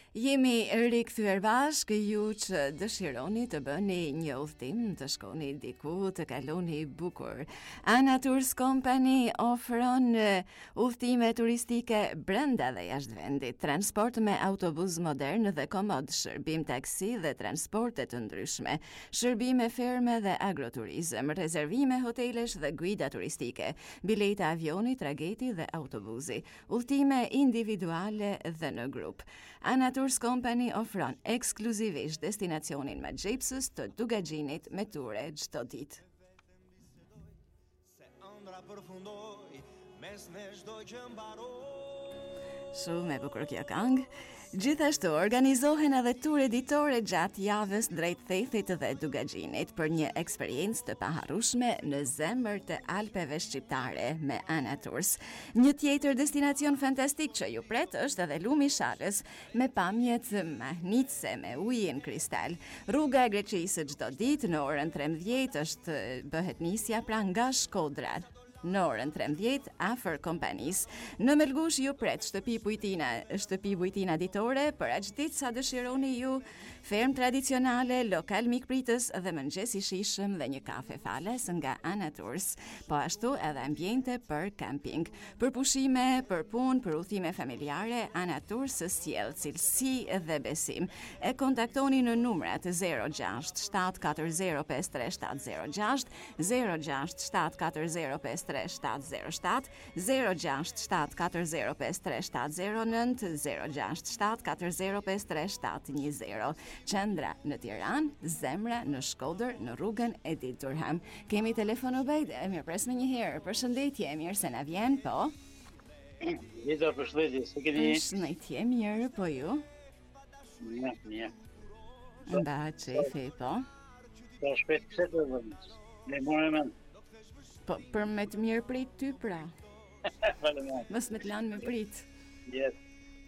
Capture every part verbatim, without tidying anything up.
Jemi rikthyer bashkë ju që dëshironi të bëni një udhtim, të shkoni diku, të kaloni bukur. Ana Tours Company ofron udhtime turistike brenda dhe jashtë vendit, transport me autobus modern dhe komod, shërbim taksi dhe transporte të ndryshme, shërbime ferme dhe agroturizëm, rezervime hotelesh dhe guida turistike, bileta avioni, trageti dhe autobusi, udhtime individuale dhe në grup. Ana Tours Company ofron ekskluzivisht destinacionin me xhepsës të Dugaxhinit me ture çdo ditë. Shumë e bukur kjo këngë. Gjithashtu organizohen edhe ture ditore gjatë javës drejt Thethit dhe Dugaxhinit për një eksperiencë të paharrueshme në zemër të Alpeve shqiptare me Ana Tours. Një tjetër destinacion fantastik që ju pret është edhe Lumi i Shalës me pamjet mahnitse me ujin kristal. Rruga e Greqisë çdo ditë në orën trembëdhjetë është bëhet nisja pra nga Shkodra. Në orën trembëdhjetë afër kompanisë. Në Melgush ju pret shtëpi Bujtina, shtëpi Bujtina ditore, për aq ditë sa dëshironi ju, ferm tradicionale, lokal mikpritës dhe mëngjes i shijshëm dhe një kafe falas nga Ana Tours, po ashtu edhe ambiente për camping. Për pushime, për punë, për udhime familjare, Ana Tours sjell cilësi dhe besim. E kontaktoni në numrat zero gjashtë shtat katër zero pesë tre shtat zero gjashtë, zero gjashtë shtat katër zero pesë tre shtat zero shtat, zero gjashtë shtat katër zero pesë tre shtat zero nëntë, zero gjashtë shtat katër zero pesë tre shtat një zero. Qendra në Tiranë, Zemra në Shkodër, në rrugën Edith Durham. Kemi telefon Ubejd, e mirë pres me një herë. Përshëndetje, mirë se na vjen, po. Mirë, përshëndetje, se keni? Përshëndetje, mirë, po ju? Mirë, mirë. Mba qefi, po. Po shpejt pse të vëmë? Ne morëm mend. Po për me të mirë prit ty pra. Faleminderit. Mos me të lanë me prit. Yes.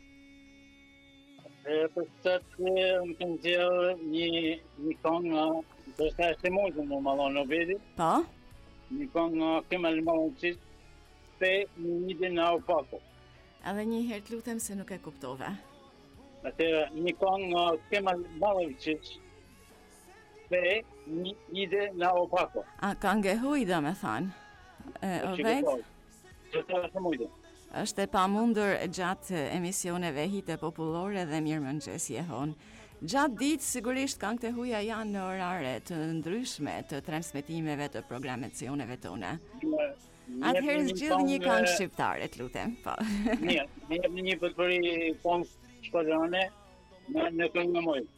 E për të të më kënë gjellë një, një këngë nga, të është e shte mojtë më malon në vedi, Po? një këngë nga Kemal Maloncic, pe një një dhe nga Opako. Edhe një herë të lutem se nuk e kuptova. Atëra një këngë nga Kemal Maloncic, pe një një dhe nga Opako. A këngë e huaj do me thanë? E, Obejd? Që të është e mojtë. Është e pamundur gjatë emisioneve hite popullore dhe mirëmëngjesje hon. Gjatë ditë sigurisht këngët e huaja janë në orare të ndryshme të transmetimeve të programacioneve tona. Atëherë zgjidh një këngë shqiptare, të lutem. Po. Mirë, më jep një pëtëri këngë shkodrane në në këngë në mojtë.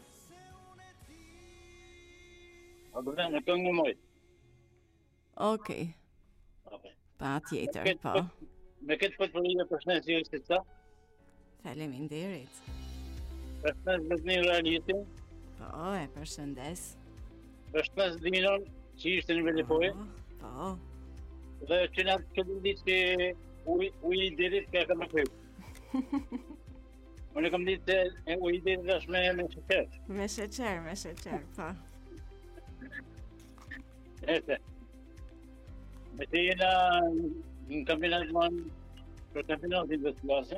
A do të në këngë në mojtë. Okej. Okay. Pa tjetër, po. Me këtë pëtëri përshnes ju si ta, Faleminderit. përshnes Betni Realitin, Po, e përshëndes. përshnes Dinon, që ishte në Velipoj, Po, po. dhe që nga këtë ditë që uj, uj i dirit ka ka më krypë. Unë e kam ditë se uj i dirit është me, me sheqer. Me sheqer, me sheqer, po. Ete. Me të jena në kampionat manë, për kampionatin dhe të klase.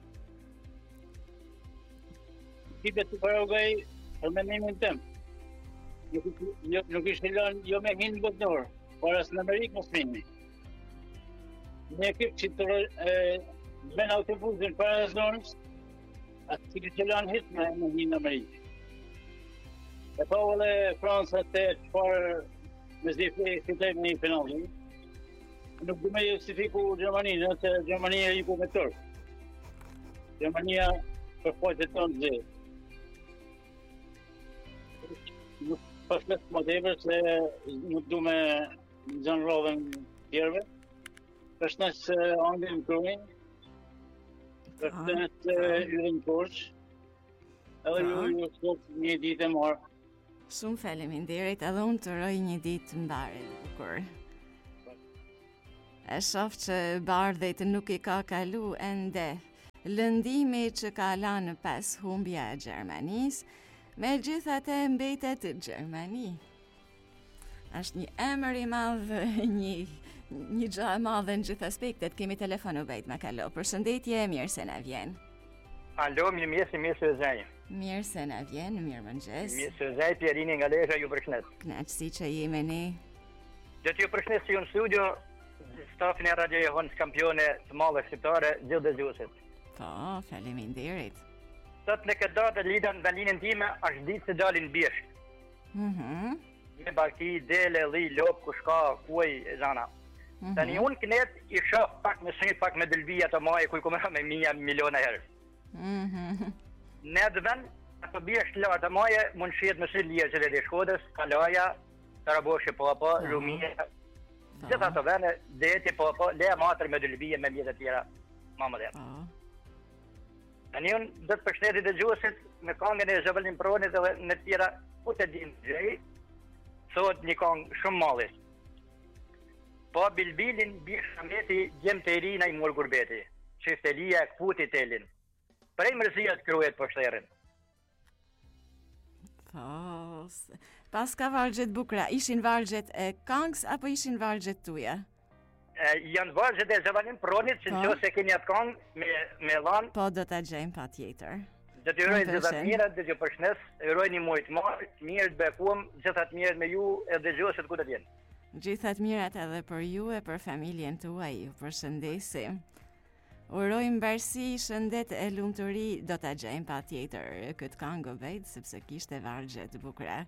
Kipe të parogaj për mendimin tem. Nuk, jo, nuk ishte lënë jo me hinë botnor, para së në Amerikë mos mini. Një ekip që të ben autobusin para zonës, atë që që lënë hitë me, me hinë në Amerikë. E pa vëlle Fransa të të parë me zdi fitem një penalin. Nuk du me justifiku Gjermaninë, se Gjermania i ku me tërë. Gjermania për fajtë të tonë zhe. Nuk përshlet më tepër se nuk du me zënë rodhen tjerve. Përshnes Anglin Kruin, përshnes Yrin Korç, edhe ju ju shkot një ditë e marë. Shumë faleminderit, edhe unë të roj një ditë mbare bukur. E shoh që bardhët nuk i ka kalu ende lëndimi që ka lanë pas humbja e Gjermanisë, me gjithatë mbetet Gjermani. Është një emër i madh, një një gjë e madhe në gjithë aspektet. Kemi telefon Ubejd me kalo. Përshëndetje, mirë se na vjen. Alo, mirë mjesë, mirë së zaj. Mirë se na vjen, mirë mëngjes. Mirë së zaj, Pjerini nga Lesha, ju përshnet. Kënaqësi që jemi ne. Dhe t'ju përshnet si unë studio, stafin e radio e hënë kampione të madhe shqiptare, gjithë dhe gjusit. Po, faleminderit. Sot në këtë datë lidën në linën time, është ditë se dalin bishk. Mhm. Me baki, dele, li, lop, kushka, kuaj, zana. Mhm. Tani unë kënet i shoh pak me sënjit, pak me dëlbija të maje, kuj kumera me mija miliona herë. Mhm. Ne dhe ven, ato bishk të lartë të maje, mund shiet me së lije që dhe Shkodës, Kalaja, Taraboshe Papa, Rumije, gjitha të vene, deti Papa, leja matër me dëlbija me mjetë të tjera, ma më dhe. Po. Tani unë dhe të përshnetit e gjusit, me kangën e Zëvëllin Pronit dhe në tjera, ku të din gjej, thot një kangë shumë malis. Po bilbilin bishë shameti gjem të irina i mur gurbeti, qiftelia këputi telin. Prej mërzijat krujet për shterin. Po. s- Pas ka vargjet bukra, ishin vargjet e kangës apo ishin vargjet tuja? E, janë vargjet e Zëvëllin Pronit, që në Po. qo se keni atë kangë me, me lanë, Po do ta gjejmë patjetër. dhe të jurojnë Më gjithat pëlqen. mirët, dhe të përshnes, jurojnë një mujtë marë, mirët bekuam, gjithat mirët me ju e dhe gjusit ku të tjenë. Gjithat mirat edhe për ju e për familjen tuaj, ju përshëndesim. Urojmë mbarësi, shëndet e lumturi, do ta gjejmë patjetër këtë këngë vejt, sepse kishte vargje të bukura.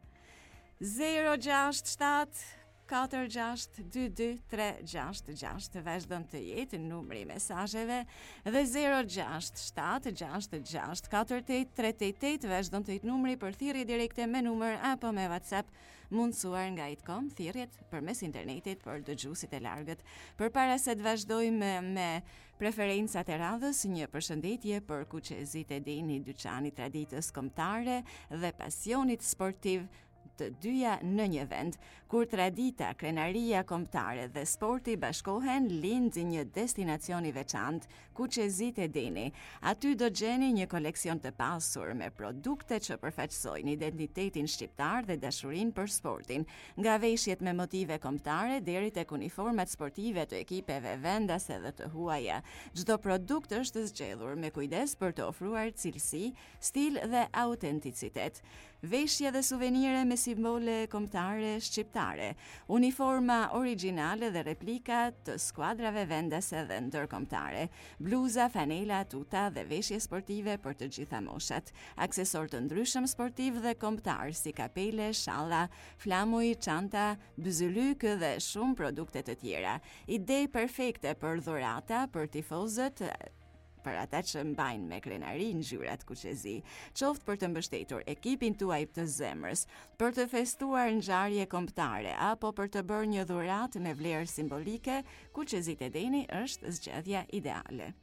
zero gjasht shtat katër gjasht dy dy tre gjasht gjasht vazhdon të jetë numri i mesazheve dhe zero gjasht shtat gjasht gjasht katër tetë tre tetë tetë vazhdon të jetë numri për thirrje direkte me numër apo me WhatsApp mundësuar nga i të kom thirrjet përmes internetit për dëgjuesit e largët. Përpara se të vazhdojmë me, me preferencat e radhës, një përshëndetje për Kuqezit e Dini, dyqani traditës kombëtare dhe pasionit sportiv të dyja në një vend, kur tradita, krenaria kombëtare dhe sporti bashkohen, lind një destinacion i veçantë, Kuqezit e Dini. Aty do gjeni një koleksion të pasur me produkte që përfaqësojnë identitetin shqiptar dhe dashurinë për sportin, nga veshjet me motive kombëtare deri tek uniformat sportive të ekipeve vendase dhe të huaja. Çdo produkt është zgjedhur me kujdes për të ofruar cilësi, stil dhe autenticitet. Veshje dhe suvenire me simbole kombëtare shqiptare, uniforma origjinale dhe replika të skuadrave vendase dhe ndërkombëtare, bluza, fanela, tuta dhe veshje sportive për të gjitha moshat, aksesor të ndryshëm sportiv dhe kombëtar si kapele, shalla, flamuj, çanta, byzylyk dhe shumë produkte të tjera. Ide perfekte për dhurata, për tifozët, për ata që mbajnë me krenari ngjyrat Kuqezi, qoftë për të mbështetur ekipin tuaj të zemrës, për të festuar ngjarje kombëtare apo për të bërë një dhuratë me vlerë simbolike, Kuqezit e Deni është zgjedhja ideale.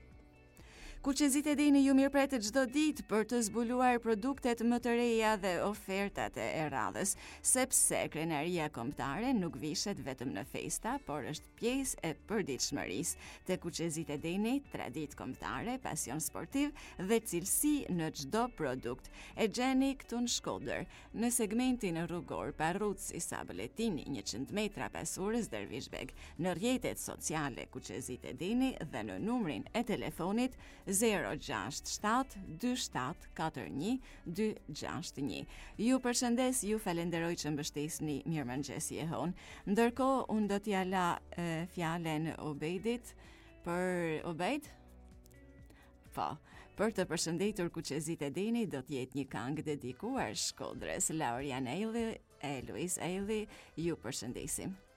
Kuqezit e Dini ju mirëpretet çdo ditë për të zbuluar produktet më të reja dhe ofertat e radhës, sepse krenaria kombëtare nuk vishet vetëm në festa, por është pjesë e përditshmërisë. Te Kuqezit e Dini, traditë kombëtare, pasion sportiv dhe cilësi në çdo produkt. E gjeni këtu në Shkodër, në segmentin rrugor Parruc Isa Boletini, njëqind metra pas urës Dervishbeg, në rrjetet sociale Kuqezit e Dini dhe në numrin e telefonit zero gjasht shtat dy shtat katër një dy gjasht një. Ju përshëndes, ju falenderoj që mbështesni mirëmëngjesi e hon. Ndërkohë unë do t'ja la e, fjalen Obejdit për Obejd? Po. Për të përshëndetur Kuqezit e Dini do t'jetë një këngë dedikuar Shkodrës. Laurian Eili e Luis Eili ju përshëndesim.